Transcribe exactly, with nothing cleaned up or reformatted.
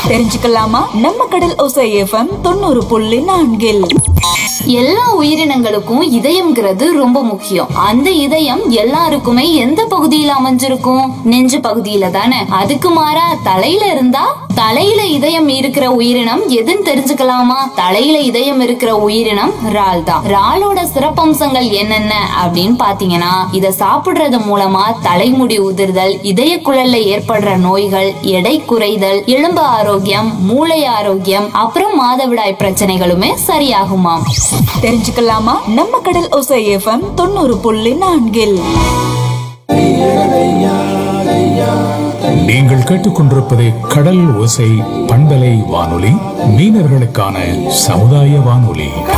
தெரிஞ்சுக்கலாமா? நம்ம கடல் ஓசை எஃப்எம் தொண்ணூறு புள்ளி நான்கில் எல்லா உயிரினங்களுக்கும் இதயம்ங்கிறது ரொம்ப முக்கியம். அந்த இதயம் எல்லாருக்குமே எந்த பகுதியில அமைஞ்சிருக்கும்? நெஞ்சு பகுதியில தானே. அதுக்கு மாறா தலையில இருந்தா, தலையில இதயம் இருக்கிற உயிரினம் எதுன்னு தெரிஞ்சுக்கலாமா? தலையில இதயம் இருக்கிற உயிரினம் இறால் தான். இறாலோட சிறப்பம்சங்கள் என்னென்ன அப்படின்னு பாத்தீங்கன்னா, இத சாப்பிடுறது மூலமா தலைமுடி உதிர்தல், இதய குழல்ல ஏற்படுற நோய்கள், எடை குறைதல், எலும்பு ஆரோக்கியம், மூளை ஆரோக்கியம், அப்புறம் மாதவிடாய் பிரச்சனைகளுமே சரியாகுமாம். தெரிஞ்சுக்கலாமா? நம்ம கடல் ஓசை எஃப்எம் தொண்ணூறு புள்ளி நான்கில் நீங்கள் கேட்டுக்கொண்டிருப்பது கடல் ஓசை பண்பலை வானொலி, மீனவர்களுக்கான சமுதாய வானொலி.